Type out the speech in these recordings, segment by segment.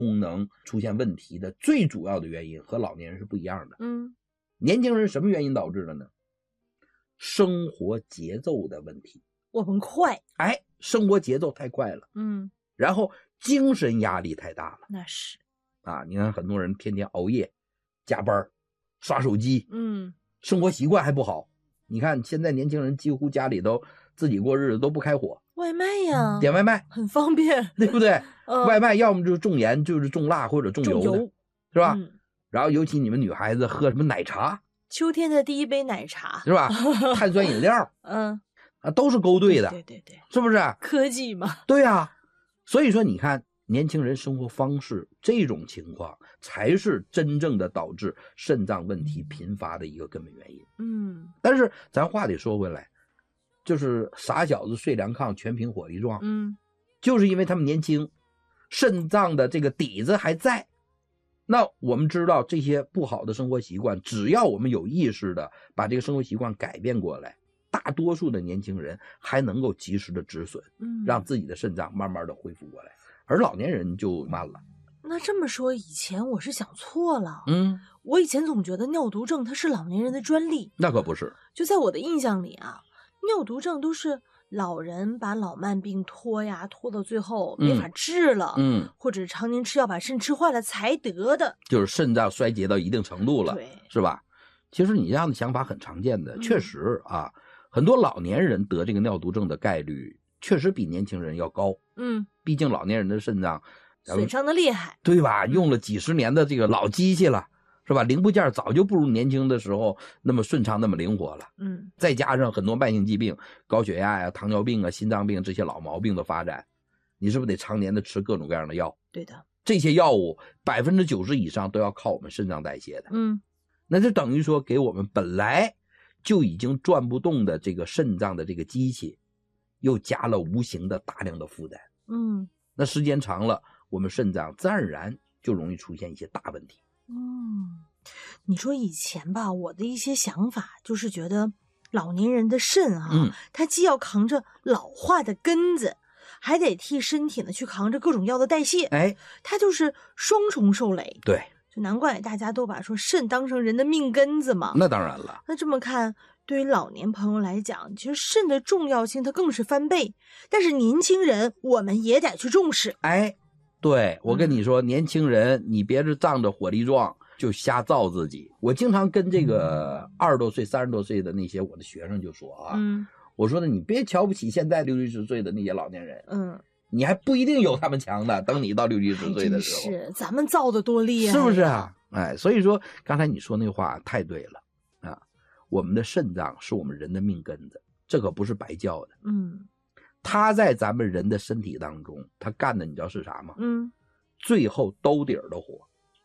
功能出现问题的最主要的原因和老年人是不一样的。年轻人什么原因导致的呢？生活节奏的问题。 我们快， 生活节奏太快了，然后精神压力太大了。 那是啊，你看很多人天天熬夜、加班、刷手机，生活习惯还不好。你看现在年轻人几乎家里头自己过日子都不开火， 外卖呀， 点外卖很方便， 对不对？外卖要么就是重盐，就是重辣或者重油的，是吧？然后尤其你们女孩子喝什么奶茶， 秋天的第一杯奶茶， 是吧？碳酸饮料，都是勾兑的， 对， 是不是？ 科技嘛， 对啊。所以说你看年轻人生活方式这种情况才是真正的导致肾脏问题频发的一个根本原因。但是咱话得说回来，就是傻小子睡凉炕全凭火力壮，就是因为他们年轻，肾脏的这个底子还在。那我们知道这些不好的生活习惯，只要我们有意识的把这个生活习惯改变过来，大多数的年轻人还能够及时的止损，让自己的肾脏慢慢的恢复过来，而老年人就慢了。 那这么说，以前我是想错了。我以前总觉得尿毒症它是老年人的专利， 那可不是。 就在我的印象里啊，尿毒症都是老人把老慢病拖到最后没法治了，或者常年吃药把肾吃坏了才得的， 就是肾脏衰竭到一定程度了， 对， 是吧？其实你这样的想法很常见的，确实啊，很多老年人得这个尿毒症的概率确实比年轻人要高。毕竟老年人的肾脏损伤的厉害， 对吧？用了几十年的这个老机器了，是吧？零部件早就不如年轻的时候那么顺畅那么灵活了。再加上很多慢性疾病，高血压呀、糖尿病啊、心脏病这些老毛病的发展，你是不是得常年的吃各种各样的药？ 对的， 这些药物90%以上都要靠我们肾脏代谢的。那就等于说给我们本来就已经转不动的这个肾脏的这个机器又加了无形的大量的负担。那时间长了，我们肾脏自然而然就容易出现一些大问题。 你说以前吧，我的一些想法就是觉得老年人的肾它既要扛着老化的根子，还得替身体呢去扛着各种药的代谢，它就是双重受累。 对， 就难怪大家都把说肾当成人的命根子嘛。 那当然了。 那这么看，对于老年朋友来讲，其实肾的重要性它更是翻倍。但是年轻人我们也得去重视。 对，我跟你说，年轻人你别是仗着火力壮就瞎造自己。我经常跟这个20多岁、30多岁的那些我的学生就说我说呢，你别瞧不起现在60、70岁的那些老年人，你还不一定有他们强的。等你到60、70岁的时候， 是咱们造的多厉害， 是不是啊？所以说刚才你说那话太对了啊！我们的肾脏是我们人的命根子，这可不是白叫的。它在咱们人的身体当中，它干的你知道是啥吗？最后兜底儿的活。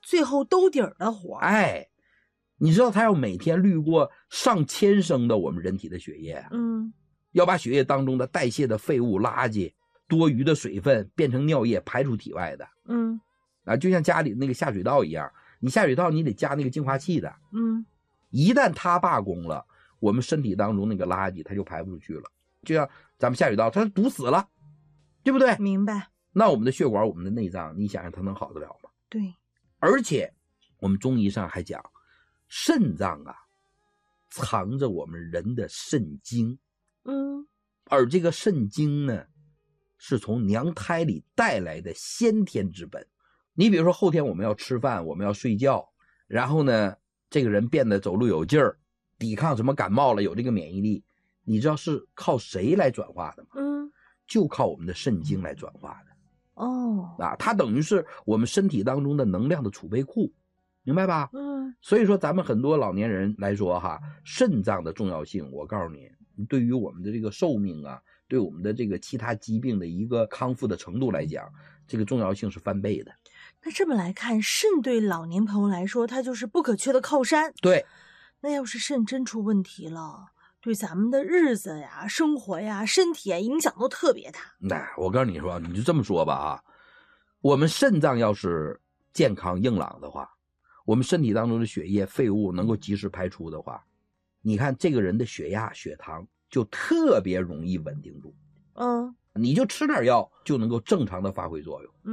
你知道它要每天滤过上千升的我们人体的血液要把血液当中的代谢的废物、垃圾、多余的水分变成尿液排出体外的。就像家里那个下水道一样，你下水道你得加那个净化器的。一旦它罢工了，我们身体当中那个垃圾它就排不出去了。就像咱们下水道它堵死了，对不对？ 明白。 那我们的血管、我们的内脏，你想想它能好得了吗？ 对。 而且我们中医上还讲，肾脏藏着我们人的肾精。而这个肾精呢，是从娘胎里带来的先天之本。你比如说后天我们要吃饭，我们要睡觉，然后呢这个人变得走路有劲儿，抵抗什么感冒了，有这个免疫力，你知道是靠谁来转化的吗？就靠我们的肾精来转化的。它等于是我们身体当中的能量的储备库，明白吧？所以说咱们很多老年人来说肾脏的重要性，我告诉你，对于我们的这个寿命对我们的这个其他疾病的一个康复的程度来讲，这个重要性是翻倍的。 那这么来看，肾对老年朋友来说，它就是不可缺的靠山。 对。 那要是肾真出问题了，对咱们的日子呀、生活呀、身体影响都特别大。 我告诉你说，你就这么说吧我们肾脏要是健康硬朗的话，我们身体当中的血液废物能够及时排出的话，你看这个人的血压、血糖就特别容易稳定住。你就吃点药就能够正常的发挥作用。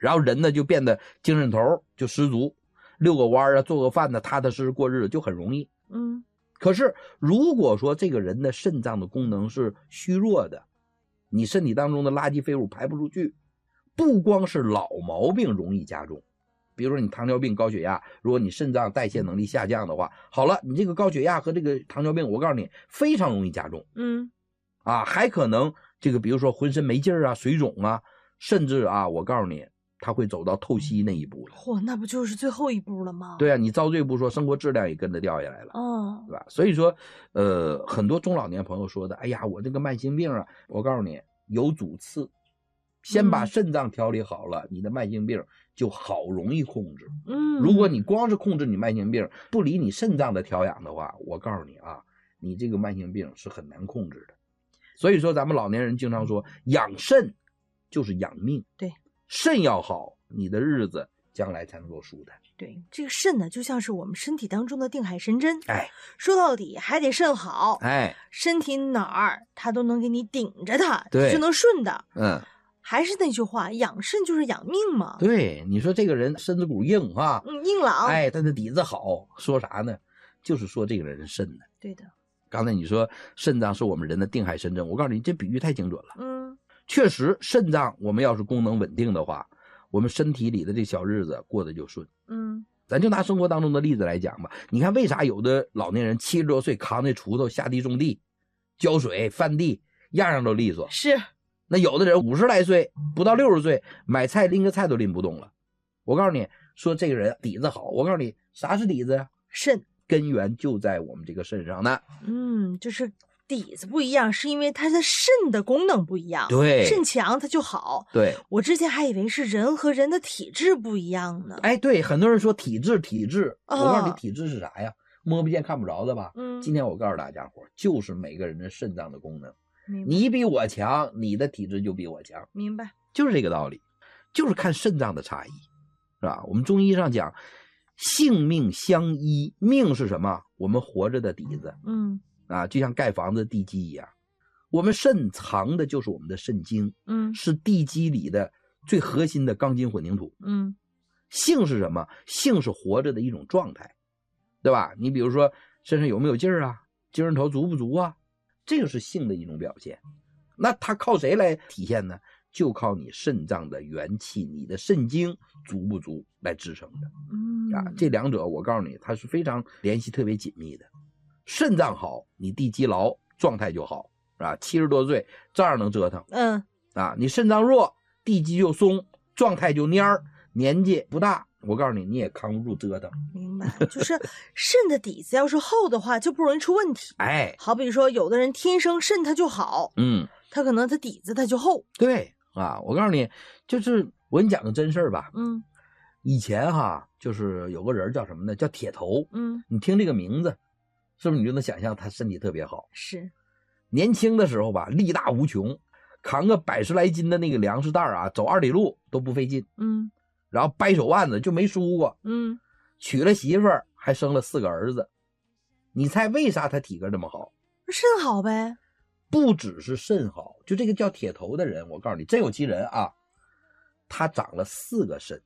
然后人呢就变得精神头就十足，遛个弯啊，做个饭呢，踏踏实实过日子就很容易。可是如果说这个人的肾脏的功能是虚弱的，你身体当中的垃圾废物排不出去，不光是老毛病容易加重，比如说你糖尿病、高血压，如果你肾脏代谢能力下降的话，好了，你这个高血压和这个糖尿病，我告诉你非常容易加重。还可能这个比如说浑身没劲儿啊、水肿啊，甚至啊，我告诉你他会走到透析那一步了。 嚯，那不就是最后一步了吗？ 对啊，你遭罪不说，生活质量也跟着掉下来了。对吧？所以说很多中老年朋友说的，哎呀，我这个慢性病啊，我告诉你有主次，先把肾脏调理好了，你的慢性病就好容易控制。如果你光是控制你慢性病，不理你肾脏的调养的话，我告诉你啊，你这个慢性病是很难控制的。所以说咱们老年人经常说养肾就是养命， 对， 肾要好，你的日子将来才能够舒坦。 对，这个肾呢就像是我们身体当中的定海神针，说到底还得肾好，身体哪儿它都能给你顶着它， 对， 就能顺的。还是那句话，养肾就是养命嘛。 对，你说这个人身子骨硬啊， 硬朗， 但他底子好，说啥呢？就是说这个人肾呢。 对的。 刚才你说肾脏是我们人的定海神针，我告诉你这比喻太精准了。确实肾脏我们要是功能稳定的话，我们身体里的这小日子过得就顺。咱就拿生活当中的例子来讲吧，你看为啥有的老年人70多岁扛着锄头下地种地、浇水、翻地，样样都利索。 是。 那有的人50来岁不到60岁，买菜拎个菜都拎不动了。我告诉你说这个人底子好，我告诉你啥是底子呀？ 肾， 根源就在我们这个肾上呢。 就是底子不一样，是因为它的肾的功能不一样。 对， 肾强它就好。 对， 我之前还以为是人和人的体质不一样呢。 对，很多人说体质，我告诉你体质是啥呀？摸不见看不着的吧。今天我告诉大家伙，就是每个人的肾脏的功能。你比我强，你的体质就比我强。 明白， 就是这个道理，就是看肾脏的差异，是吧？我们中医上讲性命相依，命是什么？我们活着的底子。就像盖房子地基一样，我们肾藏的就是我们的肾精，是地基里的最核心的钢筋混凝土。性是什么？性是活着的一种状态，对吧？你比如说身上有没有劲儿啊，精神头足不足啊，这个是性的一种表现。那它靠谁来体现呢？就靠你肾脏的元气，你的肾精足不足来支撑的。这两者我告诉你，它是非常联系特别紧密的。肾脏好，你地基牢，状态就好，是吧？70多岁照样能折腾。你肾脏弱，地基就松，状态就蔫儿，年纪不大，我告诉你，你也扛不住折腾。 明白，就是肾的底子要是厚的话，就不容易出问题。好比说有的人天生肾他就好，他可能他底子他就厚。 对我告诉你，就是我跟你讲个真事儿吧。以前就是有个人叫什么呢？叫铁头。你听这个名字，是不是你就能想象他身体特别好？ 是。 年轻的时候吧，力大无穷，扛个100来斤的那个粮食袋走2里路都不费劲。然后掰手腕子就没输过。娶了媳妇儿，还生了4个儿子。你猜为啥他体格这么好？ 肾好呗。 不只是肾好，就这个叫铁头的人，我告诉你真有其人啊，他长了4个肾。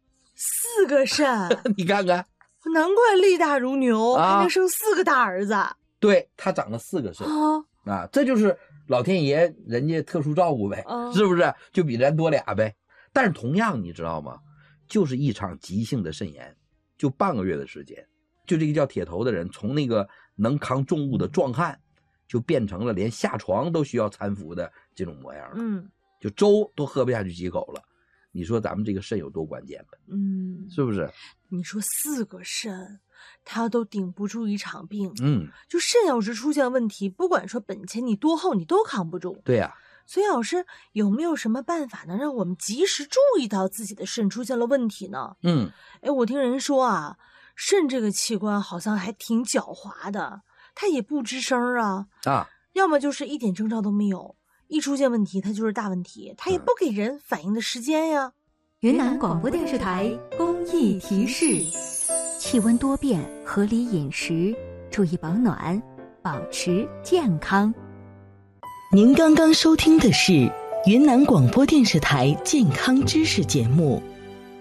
4个肾你看看， 难怪力大如牛，还能生4个大儿子。 对，他长了4个肾这就是老天爷人家特殊照顾呗，是不是？就比咱多俩呗。但是同样你知道吗，就是一场急性的肾炎，就半个月的时间，就这个叫铁头的人，从那个能扛重物的壮汉，就变成了连下床都需要搀扶的这种模样了。就粥都喝不下去几口了。你说咱们这个肾有多关键吧？是不是？ 你说4个肾他都顶不住一场病。就肾要是出现问题，不管说本钱你多厚，你都扛不住。 对呀。 所以老师有没有什么办法能让我们及时注意到自己的肾出现了问题呢？我听人说肾这个器官好像还挺狡猾的，它也不吱声要么就是一点征兆都没有，一出现问题它就是大问题，它也不给人反应的时间呀。 云南广播电视台公益提示：气温多变，合理饮食，注意保暖，保持健康。 您刚刚收听的是云南广播电视台健康知识节目。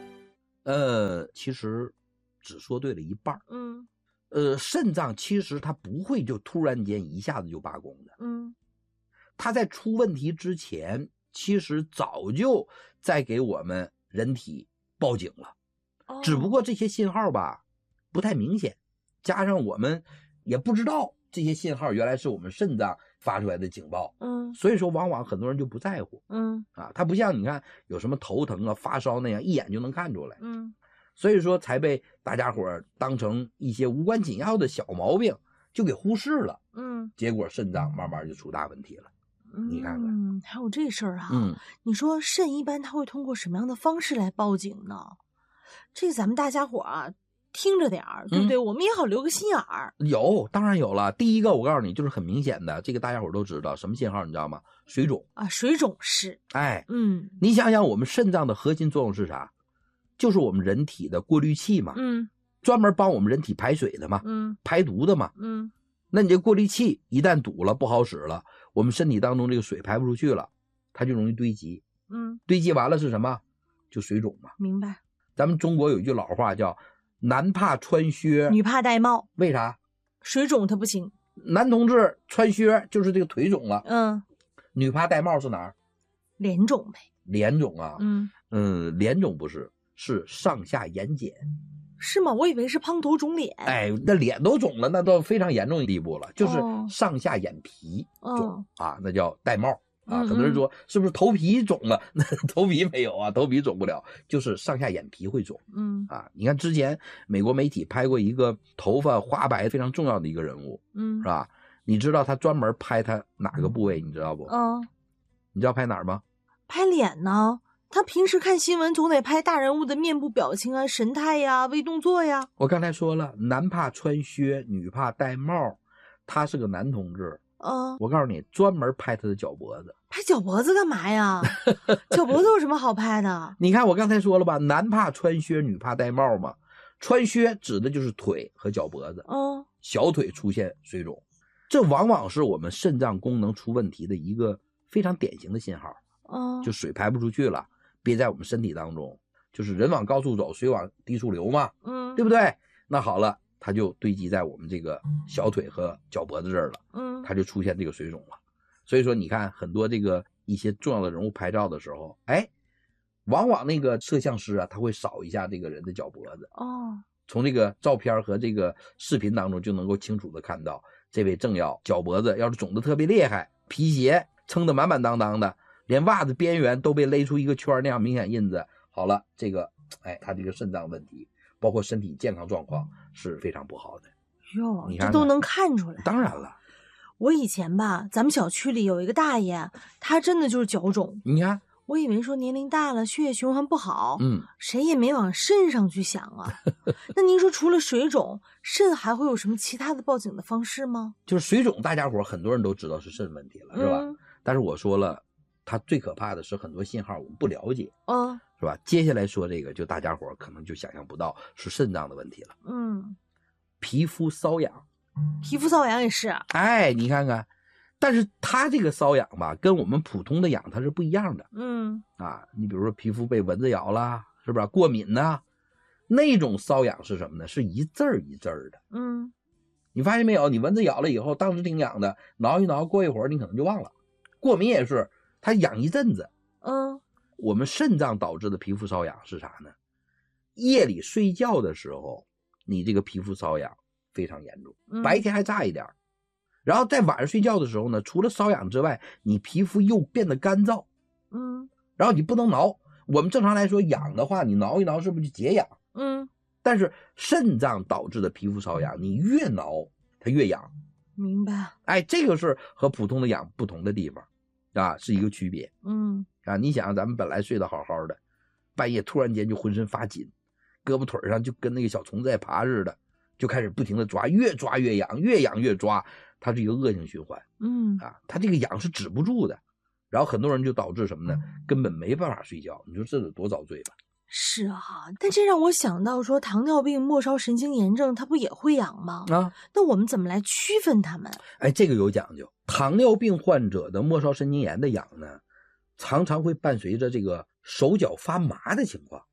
其实只说对了一半。肾脏其实它不会就突然间一下子就罢工的。它在出问题之前，其实早就在给我们人体报警了。只不过这些信号吧不太明显，加上我们也不知道这些信号原来是我们肾脏发出来的警报。所以说往往很多人就不在乎。它不像你看有什么头疼啊发烧那样一眼就能看出来。所以说才被大家伙当成一些无关紧要的小毛病就给忽视了。结果肾脏慢慢就出大问题了。你看看， 还有这事儿啊。你说肾一般它会通过什么样的方式来报警呢？这咱们大家伙啊听着点儿，对不对？我们也好留个心眼儿。 有，当然有了。第一个我告诉你就是很明显的，这个大家伙都知道什么信号你知道吗？水肿啊，水肿是。 你想想我们肾脏的核心作用是啥？就是我们人体的过滤器嘛。专门帮我们人体排水的嘛。排毒的嘛。那你这过滤器一旦堵了不好使了，我们身体当中这个水排不出去了，它就容易堆积。堆积完了是什么？就水肿嘛。 明白。 咱们中国有一句老话叫男怕穿靴女怕戴帽。为啥？ 水肿它不行。 男同志穿靴就是这个腿肿了。女怕戴帽是哪儿？ 脸肿呗。 脸肿啊。脸肿不是，是上下眼睑。 是吗？我以为是胖头肿脸。 那脸都肿了，那到非常严重的地步了，就是上下眼皮肿那叫戴帽。很多人说是不是头皮肿了？那头皮没有啊，头皮肿不了，就是上下眼皮会肿。你看之前美国媒体拍过一个头发花白非常重要的一个人物。是吧？你知道他专门拍他哪个部位？你知道不？你知道拍哪儿吗？ 拍脸呢。他平时看新闻总得拍大人物的面部表情啊、神态呀、微动作呀。 我刚才说了，男怕穿靴，女怕戴帽，他是个男同志。我告诉你，专门拍他的脚脖子。 拍脚脖子干嘛呀？脚脖子有什么好拍的？ 你看我刚才说了吧，男怕穿靴，女怕戴帽嘛。穿靴指的就是腿和脚脖子。小腿出现水肿，这往往是我们肾脏功能出问题的一个非常典型的信号。就水排不出去了，憋在我们身体当中，就是人往高处走，水往低处流嘛。对不对？那好了，它就堆积在我们这个小腿和脚脖子这儿了。它就出现这个水肿了。所以说你看很多这个一些重要的人物拍照的时候，往往那个摄像师啊，他会扫一下这个人的脚脖子。从这个照片和这个视频当中就能够清楚的看到，这位政要脚脖子要是肿得特别厉害，皮鞋撑得满满当当的，连袜子边缘都被勒出一个圈那样明显印子。好了，这个他这个肾脏问题包括身体健康状况是非常不好的。 哟， 你看这都能看出来。 当然了， 我以前吧，咱们小区里有一个大爷，他真的就是脚肿。 你看， 我以为说年龄大了血液循环不好，谁也没往肾上去想啊。那您说除了水肿，肾还会有什么其他的报警的方式吗？ 就是水肿大家伙很多人都知道是肾问题了，是吧？但是我说了，它最可怕的是很多信号我们不了解。是吧？接下来说这个就大家伙可能就想象不到是肾脏的问题了。皮肤瘙痒。 皮肤瘙痒也是。 你看看，但是它这个瘙痒吧跟我们普通的痒它是不一样的。你比如说皮肤被蚊子咬了，是不是过敏呢？那种瘙痒是什么呢？是一阵儿一阵儿的。你发现没有？你蚊子咬了以后当时挺痒的，挠一挠过一会儿你可能就忘了。过敏也是，它痒一阵子。我们肾脏导致的皮肤瘙痒是啥呢？夜里睡觉的时候你这个皮肤瘙痒非常严重，白天还差一点，然后在晚上睡觉的时候呢，除了瘙痒之外，你皮肤又变得干燥。然后你不能挠，我们正常来说痒的话你挠一挠是不是就解痒？但是肾脏导致的皮肤瘙痒，你越挠它越痒。 明白。 这个是和普通的痒不同的地方是一个区别。你想咱们本来睡得好好的，半夜突然间就浑身发紧，胳膊腿上就跟那个小虫子在爬似的，就开始不停的抓，越抓越痒，越痒越抓，它是一个恶性循环。它这个痒是止不住的，然后很多人就导致什么呢？根本没办法睡觉。你说这得多遭罪吧？ 是啊，但这让我想到说糖尿病、末梢神经炎症它不也会痒吗？那我们怎么来区分它们？ 这个有讲究。糖尿病患者的末梢神经炎的痒呢，常常会伴随着这个手脚发麻的情况。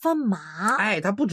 发麻。 哎，它不止